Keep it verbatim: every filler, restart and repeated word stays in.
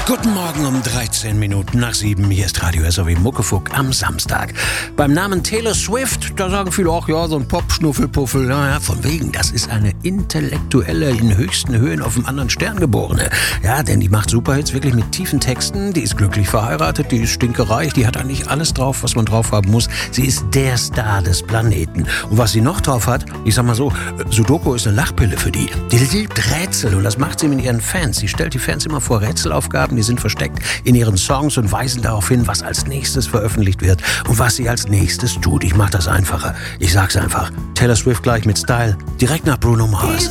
Guten Morgen um dreizehn Minuten nach sieben. Hier ist Radio S O W Muckefuck am Samstag. Beim Namen Taylor Swift, da sagen viele auch, ja, so ein Pop-Schnuffelpuffel. Naja, von wegen, das ist eine intellektuelle, in höchsten Höhen auf einem anderen Stern geborene. Ja, denn die macht Superhits wirklich mit tiefen Texten. Die ist glücklich verheiratet, die ist stinkereich, die hat eigentlich alles drauf, was man drauf haben muss. Sie ist der Star des Planeten. Und was sie noch drauf hat, ich sag mal so, Sudoku ist eine Lachpille für die. Die liebt Rätsel und das macht sie mit ihren Fans. Sie stellt die Fans immer vor Rätselaufgaben, die sind versteckt in ihren Songs und weisen darauf hin, was als nächstes veröffentlicht wird und was sie als nächstes tut. Ich mach das einfacher. Ich sag's einfach. Taylor Swift gleich mit Style, direkt nach Bruno Mars.